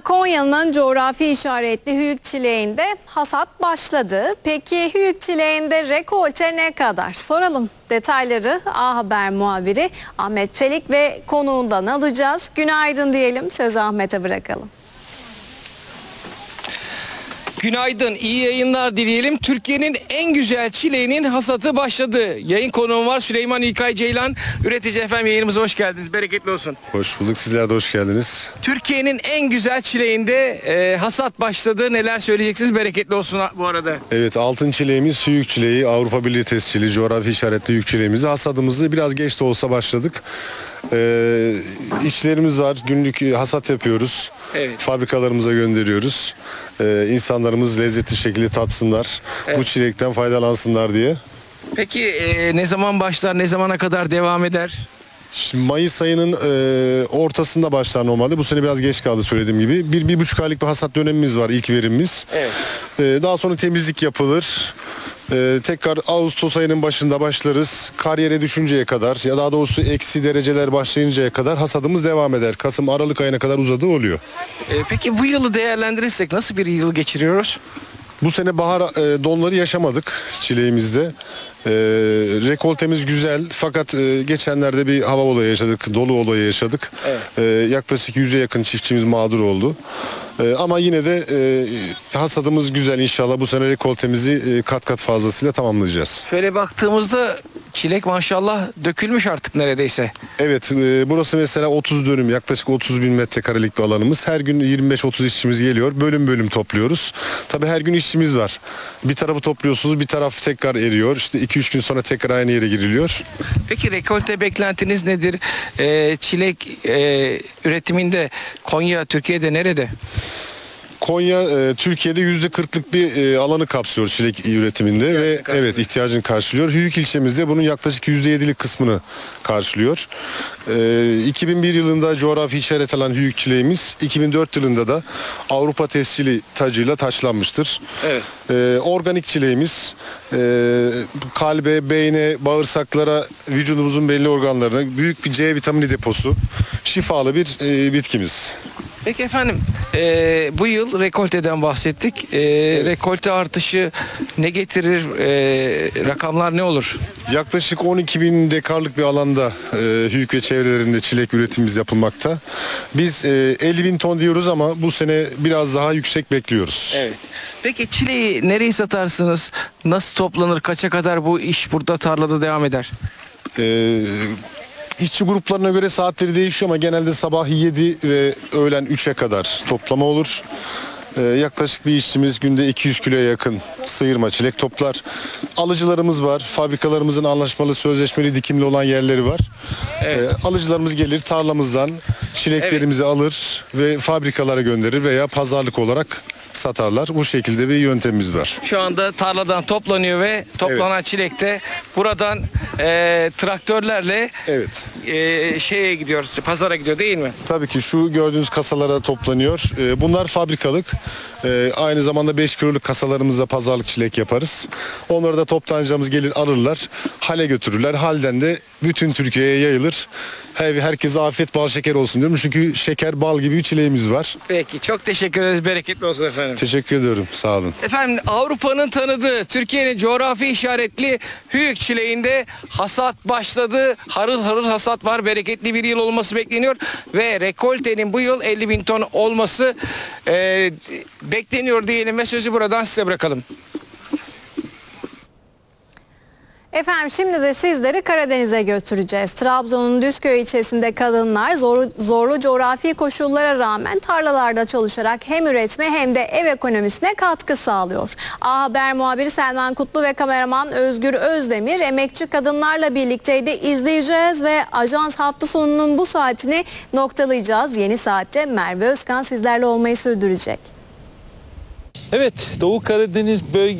Konya'nın coğrafi işaretli hüyük çileğinde hasat başladı. Peki hüyük çileğinde rekolte ne kadar? Soralım. Detayları A Haber muhabiri Ahmet Çelik ve konuğundan alacağız. Günaydın diyelim, sözü Ahmet'e bırakalım. Günaydın, iyi yayınlar dileyelim. Türkiye'nin en güzel çileğinin hasadı başladı. Yayın konuğum var Süleyman İlkay Ceylan. Üretici efendim, yayınımıza hoş geldiniz. Bereketli olsun. Hoş bulduk. Sizler de hoş geldiniz. Türkiye'nin en güzel çileğinde hasat başladı. Neler söyleyeceksiniz? Bereketli olsun bu arada. Evet, altın çileğimiz, hüyük çileği, Avrupa Birliği tescilli, coğrafi işaretli hüyük çileğimizi hasadımızı biraz geç de olsa başladık. İşlerimiz var. Günlük hasat yapıyoruz. Evet. Fabrikalarımıza gönderiyoruz. İnsanlarımız lezzetli şekilde tatsınlar. Evet. Bu çilekten faydalansınlar diye. Peki ne zaman başlar, ne zamana kadar devam eder? Şimdi Mayıs ayının ortasında başlar normalde. Bu sene biraz geç kaldı söylediğim gibi. Bir buçuk aylık bir hasat dönemimiz var, ilk verimimiz. Evet. Daha sonra temizlik yapılır. Tekrar Ağustos ayının başında başlarız. Kar yere düşünceye kadar, ya daha doğrusu eksi dereceler başlayıncaya kadar hasadımız devam eder. Kasım, Aralık ayına kadar uzadığı oluyor. Peki bu yılı değerlendirirsek nasıl bir yıl geçiriyoruz? Bu sene bahar donları yaşamadık çileğimizde. Rekoltemiz güzel, fakat geçenlerde bir hava olayı yaşadık, dolu olayı yaşadık. Evet. Yaklaşık 100'e yakın çiftçimiz mağdur oldu. Ama yine de hasadımız güzel, inşallah bu sene rekoltemizi kat kat fazlasıyla tamamlayacağız. Şöyle baktığımızda çilek maşallah dökülmüş artık neredeyse. Evet, burası mesela 30 dönüm, yaklaşık 30 bin metrekarelik bir alanımız. Her gün 25-30 işçimiz geliyor, bölüm bölüm topluyoruz. Tabii her gün işçimiz var. Bir tarafı topluyorsunuz, bir taraf tekrar eriyor. İşte 2-3 gün sonra tekrar aynı yere giriliyor. Peki rekolte beklentiniz nedir? Çilek üretiminde Konya Türkiye'de nerede? Konya Türkiye'de %40'lık bir alanı kapsıyor çilek üretiminde ve evet, ihtiyacını karşılıyor. Hüyük ilçemizde bunun yaklaşık %7'lik kısmını karşılıyor. 2001 yılında coğrafi işaret alan hüyük çileğimiz 2004 yılında da Avrupa tescilli tacıyla taçlanmıştır. Evet. Organik çileğimiz kalbe, beyne, bağırsaklara, vücudumuzun belli organlarına büyük bir C vitamini deposu, şifalı bir bitkimiz. Peki efendim, bu yıl rekolteden bahsettik. Rekolte artışı ne getirir? Rakamlar ne olur? Yaklaşık 12 bin dekarlık bir alanda hüyük ve çevrelerinde çilek üretimimiz yapılmakta. Biz 50 bin ton diyoruz ama bu sene biraz daha yüksek bekliyoruz. Evet. Peki çileği nereye satarsınız? Nasıl toplanır? Kaça kadar bu iş burada tarlada devam eder? İşçi gruplarına göre saatleri değişiyor ama genelde sabah 7 ve öğlen 3'e kadar toplama olur. Yaklaşık bir işçimiz günde 200 kiloya yakın sıyırma çilek toplar. Alıcılarımız var. Fabrikalarımızın anlaşmalı, sözleşmeli, dikimli olan yerleri var. Evet. Alıcılarımız gelir tarlamızdan çileklerimizi alır ve fabrikalara gönderir veya pazarlık olarak satarlar. Bu şekilde bir yöntemimiz var. Şu anda tarladan toplanıyor ve toplanan çilek de buradan traktörlerle Evet. şeye gidiyor, pazara gidiyor değil mi? Tabii ki şu gördüğünüz kasalara toplanıyor. Bunlar fabrikalık. Aynı zamanda 5 kiloluk kasalarımızda pazarlık çilek yaparız. Onları da toptancımız gelir alırlar. Hale götürürler. Halden de bütün Türkiye'ye yayılır. Herkese afiyet bal şeker olsun diyorum. Çünkü şeker bal gibi bir çileğimiz var. Peki, çok teşekkür ederiz. Bereketli olsun efendim. Teşekkür ediyorum. Sağ olun. Efendim, Avrupa'nın tanıdığı Türkiye'nin coğrafi işaretli hüyük çileğinde hasat başladı. Harıl harıl hasat var. Bereketli bir yıl olması bekleniyor ve rekoltenin bu yıl 50 bin ton olması bekleniyor diyelim ve sözü buradan size bırakalım. Efendim şimdi de sizleri Karadeniz'e götüreceğiz. Trabzon'un Düzköy ilçesinde kadınlar zorlu coğrafi koşullara rağmen tarlalarda çalışarak hem üretme hem de ev ekonomisine katkı sağlıyor. A Haber muhabiri Selman Kutlu ve kameraman Özgür Özdemir emekçi kadınlarla birlikteydi. İzleyeceğiz ve Ajans hafta sonunun bu saatini noktalayacağız. Yeni saatte Merve Özkan sizlerle olmayı sürdürecek. Evet, Doğu Karadeniz bölgesi